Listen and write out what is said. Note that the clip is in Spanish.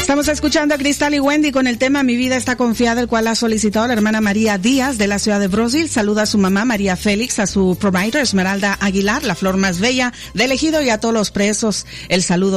Estamos escuchando a Cristal y Wendy con el tema Mi vida está confiada, el cual ha solicitado la hermana María Díaz de la ciudad de Brasil. Saluda a su mamá María Félix, a su provider Esmeralda Aguilar, la flor más bella del Ejido, y a todos los presos. El saludo